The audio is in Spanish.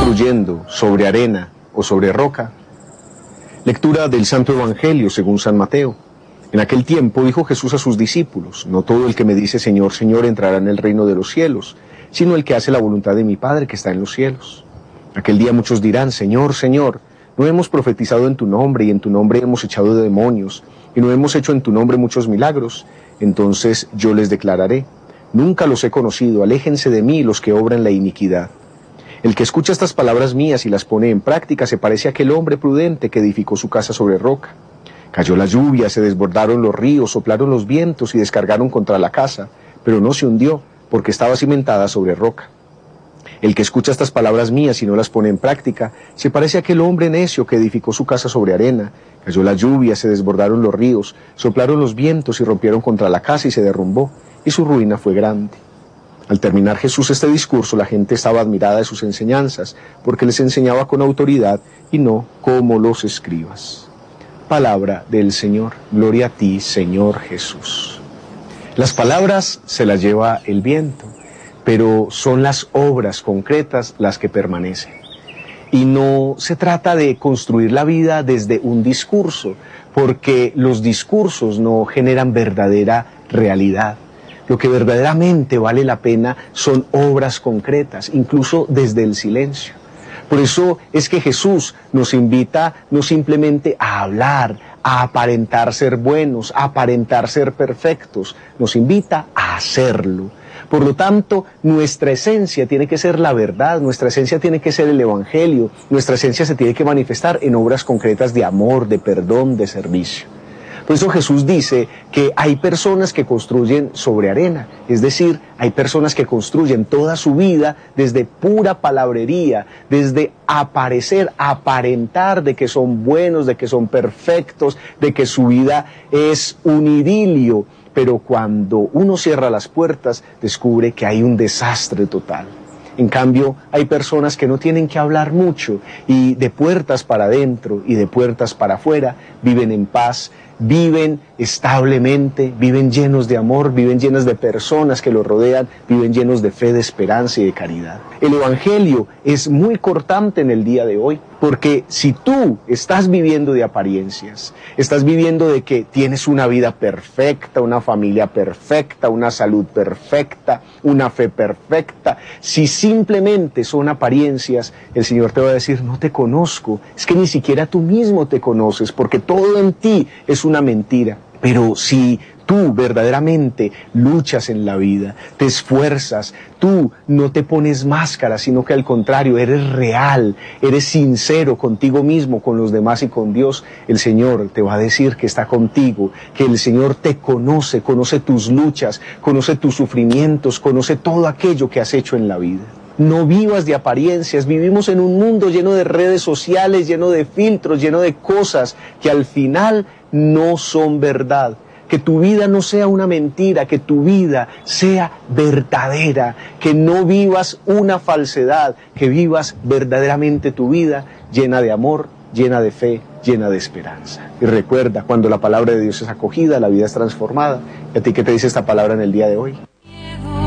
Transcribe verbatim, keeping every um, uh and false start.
construyendo sobre arena o sobre roca? Lectura del Santo Evangelio según San Mateo. En aquel tiempo dijo Jesús a sus discípulos: no todo el que me dice Señor, Señor entrará en el reino de los cielos, sino el que hace la voluntad de mi Padre que está en los cielos. Aquel día muchos dirán: Señor, Señor, no hemos profetizado en tu nombre, y en tu nombre hemos echado de demonios, y no hemos hecho en tu nombre muchos milagros. Entonces yo les declararé: nunca los he conocido, aléjense de mí los que obran la iniquidad. El que escucha estas palabras mías y las pone en práctica se parece a aquel hombre prudente que edificó su casa sobre roca. Cayó la lluvia, se desbordaron los ríos, soplaron los vientos y descargaron contra la casa, pero no se hundió, porque estaba cimentada sobre roca. El que escucha estas palabras mías y no las pone en práctica se parece a aquel hombre necio que edificó su casa sobre arena. Cayó la lluvia, se desbordaron los ríos, soplaron los vientos y rompieron contra la casa y se derrumbó, y su ruina fue grande. Al terminar Jesús este discurso, la gente estaba admirada de sus enseñanzas, porque les enseñaba con autoridad y no como los escribas. Palabra del Señor. Gloria a ti, Señor Jesús. Las palabras se las lleva el viento, pero son las obras concretas las que permanecen. Y no se trata de construir la vida desde un discurso, porque los discursos no generan verdadera realidad. Lo que verdaderamente vale la pena son obras concretas, incluso desde el silencio. Por eso es que Jesús nos invita no simplemente a hablar, a aparentar ser buenos, a aparentar ser perfectos, nos invita a hacerlo. Por lo tanto, nuestra esencia tiene que ser la verdad, nuestra esencia tiene que ser el Evangelio, nuestra esencia se tiene que manifestar en obras concretas de amor, de perdón, de servicio. Por eso Jesús dice que hay personas que construyen sobre arena, es decir, hay personas que construyen toda su vida desde pura palabrería, desde aparecer, aparentar de que son buenos, de que son perfectos, de que su vida es un idilio, pero cuando uno cierra las puertas descubre que hay un desastre total. En cambio, hay personas que no tienen que hablar mucho y de puertas para adentro y de puertas para afuera viven en paz, viven establemente, viven llenos de amor, viven llenas de personas que los rodean, viven llenos de fe, de esperanza y de caridad. El Evangelio es muy cortante en el día de hoy, porque si tú estás viviendo de apariencias, estás viviendo de que tienes una vida perfecta, una familia perfecta, una salud perfecta, una fe perfecta, si simplemente son apariencias, el Señor te va a decir: no te conozco, es que ni siquiera tú mismo te conoces, porque todo en ti es una mentira. Pero si tú verdaderamente luchas en la vida, te esfuerzas, tú no te pones máscara, sino que al contrario, eres real, eres sincero contigo mismo, con los demás y con Dios, el Señor te va a decir que está contigo, que el Señor te conoce, conoce tus luchas, conoce tus sufrimientos, conoce todo aquello que has hecho en la vida. No vivas de apariencias, vivimos en un mundo lleno de redes sociales, lleno de filtros, lleno de cosas que al final no son verdad. Que tu vida no sea una mentira, que tu vida sea verdadera, que no vivas una falsedad, que vivas verdaderamente tu vida llena de amor, llena de fe, llena de esperanza. Y recuerda, cuando la palabra de Dios es acogida, la vida es transformada. ¿Y a ti qué te dice esta palabra en el día de hoy?